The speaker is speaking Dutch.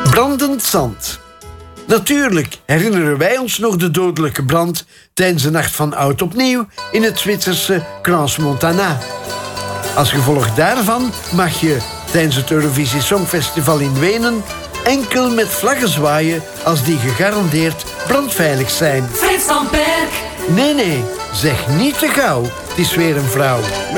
Brandend zand. Natuurlijk herinneren wij ons nog de dodelijke brand tijdens de nacht van Oud Opnieuw in het Zwitserse Crans-Montana. Als gevolg daarvan mag je tijdens het Eurovisie Songfestival in Wenen enkel met vlaggen zwaaien als die gegarandeerd brandveilig zijn. Frits van Perk. Nee, zeg niet te gauw. Het is weer een vrouw.